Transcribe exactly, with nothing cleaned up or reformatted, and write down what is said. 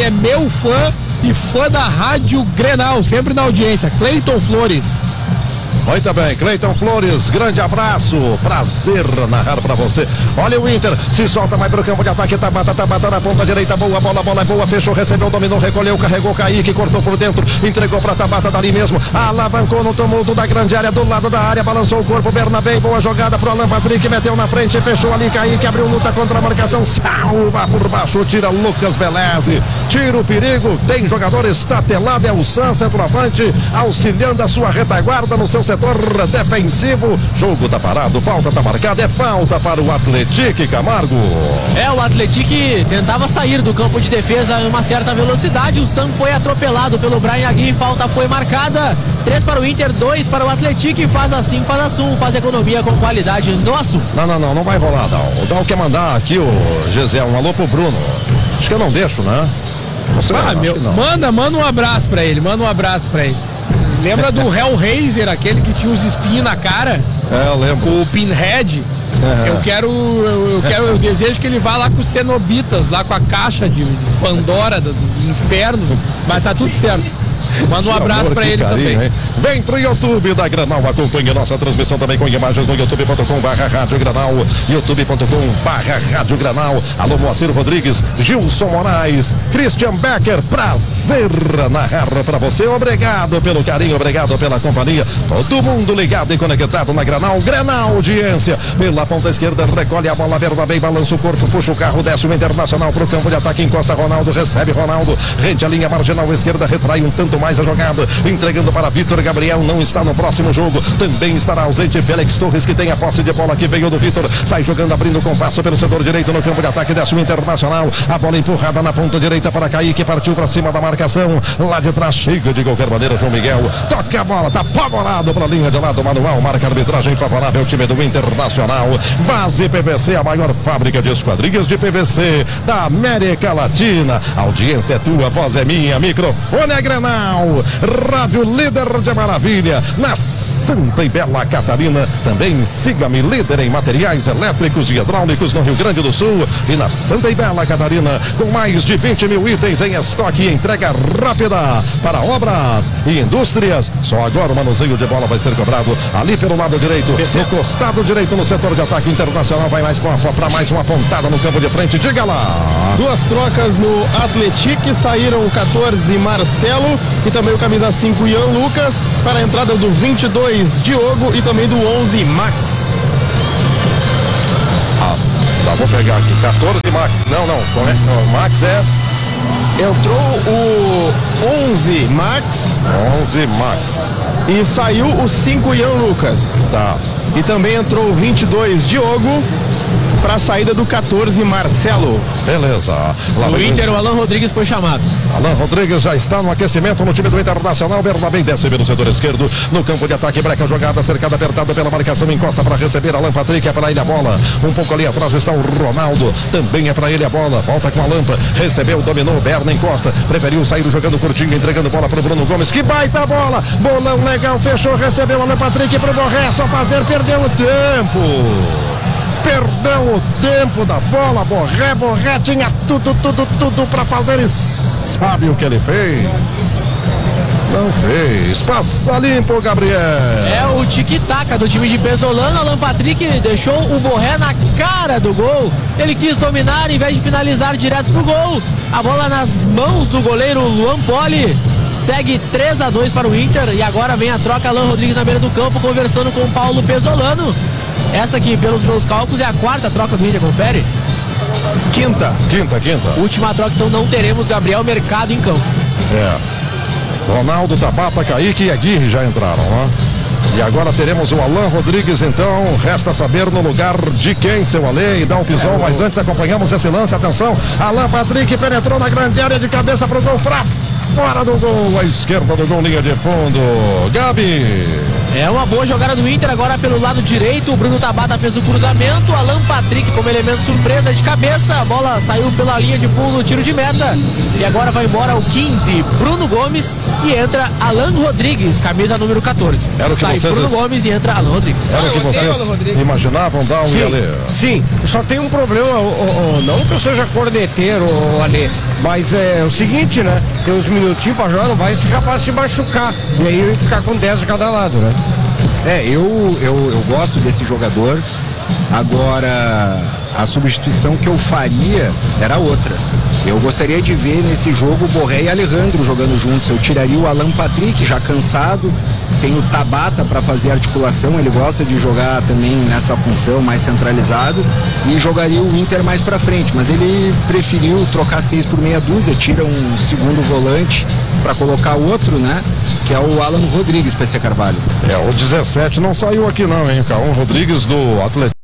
é meu fã e fã da Rádio Grenal, sempre na audiência. Cleiton Flores. Muito bem, Cleiton Flores, grande abraço, prazer narrar pra você. Olha o Inter, se solta mais pro campo de ataque, Tabata, Tabata na ponta direita, boa, bola, bola é boa, fechou, recebeu, dominou, recolheu, carregou, Kaique, cortou por dentro, entregou pra Tabata dali mesmo, alavancou no tumulto da grande área, do lado da área, balançou o corpo, Bernabé, boa jogada pro Alan Patrick, meteu na frente, fechou ali, Kaique, abriu luta contra a marcação, salva por baixo, tira Lucas Beleze, tira o perigo, tem jogador estatelado, é o Sam, centroavante, auxiliando a sua retaguarda no seu setor defensivo, jogo tá parado, falta tá marcada, é falta para o Atlético, Camargo. É, o Atlético tentava sair do campo de defesa em uma certa velocidade, o Sam foi atropelado pelo Brian Aguirre, falta foi marcada, três para o Inter, dois para o Atlético e faz assim, faz assim, faz economia com qualidade, nosso. Não, não, não, não vai rolar, Dal. O Dal quer mandar aqui o Gezé, um alô pro Bruno, acho que eu não deixo, né? Não sei, ah, meu, não. Manda, manda um abraço pra ele, manda um abraço pra ele. Lembra do Hellraiser, aquele que tinha os espinhos na cara? É, eu lembro. O Pinhead. É. Eu quero, eu, eu quero, eu desejo que ele vá lá com os cenobitas, lá com a caixa de Pandora do, do inferno, mas tá tudo certo. Manda um abraço amor, pra ele carinho, também. Hein? Vem pro YouTube da Grenal, acompanhe nossa transmissão também com imagens no youtube ponto com barra Rádio Grenal, youtube ponto com barra Rádio Grenal. Alô, Moacir Rodrigues, Gilson Moraes, Christian Becker, prazer narrar pra você. Obrigado pelo carinho, obrigado pela companhia. Todo mundo ligado e conectado na Grenal. Grenal, audiência. Pela ponta esquerda, recolhe a bola, Bernabé, balança o corpo, puxa o carro, desce o Internacional pro campo de ataque, encosta Ronaldo, recebe Ronaldo, rente a linha marginal esquerda, retrai um tanto mais a jogada, entregando para Vitor Gabriel, não está no próximo jogo, também estará ausente Félix Torres, que tem a posse de bola, que veio do Vitor, sai jogando, abrindo o compasso pelo setor direito no campo de ataque, desce o Internacional, a bola empurrada na ponta direita para Kaique, partiu para cima da marcação, lá de trás chega de qualquer maneira João Miguel, toca a bola, tá apavorado para a linha de lado manual, marca a arbitragem favorável, time do Internacional. Base P V C, a maior fábrica de esquadrias de P V C da América Latina, a audiência é tua, voz é minha, microfone é Grenal. Rádio líder de maravilha na Santa e Bela Catarina. Também siga-me, líder em materiais elétricos e hidráulicos no Rio Grande do Sul e na Santa e Bela Catarina, com mais de vinte mil itens em estoque e entrega rápida para obras e indústrias. Só agora o manuseio de bola vai ser cobrado ali pelo lado direito, no costado direito no setor de ataque. Internacional vai mais para mais uma pontada no campo de frente. Diga lá. Duas trocas no Atlético, saíram o catorze Marcelo e também o camisa cinco Ian Lucas para a entrada do vinte e dois Diogo e também do onze Max. Ah, tá, vou pegar aqui, catorze Max, não, não, o Max é... Entrou o onze Max. onze Max. E saiu o cinco Ian Lucas. Tá. E também entrou o vinte e dois Diogo para a saída do catorze Marcelo. Beleza. Lá o Inter, o Alan Rodrigues foi chamado. Alan Rodrigues já está no aquecimento no time do Internacional. Bernabé desce no setor esquerdo, no campo de ataque, breca a jogada, cercada, apertada pela marcação, encosta para receber Alan Patrick, é para ele a bola. Um pouco ali atrás está o Ronaldo, também é para ele a bola. Volta com a Lampa, recebeu, dominou, Berna encosta, preferiu sair jogando curtinho, entregando bola para o Bruno Gomes. Que baita bola! Bolão legal, fechou, recebeu Alan Patrick para o Borré, só fazer, perdeu o tempo. Perdeu o tempo da bola, Borré, Borré tinha tudo, tudo, tudo para fazer e sabe o que ele fez? Não fez, passa limpo, Gabriel. É o tic-tac do time de Pesolano. Alan Patrick deixou o Borré na cara do gol. Ele quis dominar em vez de finalizar direto pro gol. A bola nas mãos do goleiro Luan Poli. Segue três a dois para o Inter. E agora vem a troca, Alan Rodrigues na beira do campo conversando com o Paulo Pesolano. Essa aqui, pelos meus cálculos, é a quarta troca do Inter, confere? Quinta, quinta, quinta. Última troca, então não teremos Gabriel Mercado em campo. É. Ronaldo, Tabata, Kaique e Aguirre já entraram, né? E agora teremos o Alan Rodrigues, então. Resta saber no lugar de quem, seu Alê, e dá o pisão. É, mas antes acompanhamos esse lance. Atenção, Alan Patrick penetrou na grande área de cabeça pro gol, pra fora do gol, à esquerda do gol, linha de fundo. Gabi. É uma boa jogada do Inter agora pelo lado direito. O Bruno Tabata fez o cruzamento. Alan Patrick como elemento surpresa de cabeça. A bola saiu pela linha de fundo, tiro de meta. E agora vai embora o quinze, Bruno Gomes. E entra Alan Rodrigues, camisa número quatorze. Era o que Sai vocês... Bruno Gomes e entra Alan Rodrigues. Era o que vocês imaginavam dar um Sim, Ale? sim, só tem um problema, o, o, não que eu seja corneteiro, o Ale, mas é o seguinte, né? Tem uns minutinhos pra jogar, não vai ser capaz de se machucar. E aí ele ficar com dez de cada lado, né? É, eu, eu, eu gosto desse jogador. Agora, a substituição que eu faria era outra. Eu gostaria de ver nesse jogo Borré e Alejandro jogando juntos. Eu tiraria o Alan Patrick, já cansado. Tem o Tabata para fazer articulação, ele gosta de jogar também nessa função mais centralizado. E jogaria o Inter mais para frente, mas ele preferiu trocar seis por meia dúzia, tira um segundo volante para colocar outro, né? Que é o Alan Rodrigues, P C Carvalho. É, o dezessete não saiu aqui não, hein? Caon Rodrigues do Atlético.